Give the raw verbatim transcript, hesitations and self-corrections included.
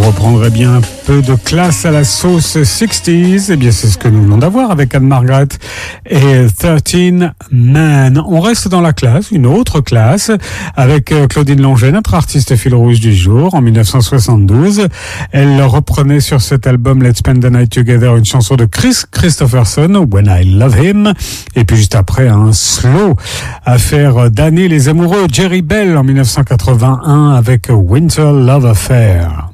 reprendrait bien un peu de classe à la sauce sixties, eh bien c'est ce que nous venons d'avoir avec Anne-Margaret et thirteen Men. On reste dans la classe, une autre classe, avec Claudine Longet, notre artiste fil rouge du jour, en dix-neuf cent soixante-douze. Elle reprenait sur cet album Let's Spend the Night Together une chanson de Chris Christopherson, When I Love Him, et puis juste après un slow à faire damner les amoureux, Jerry Bell en dix-neuf cent quatre-vingt-un avec Winter Love Affair.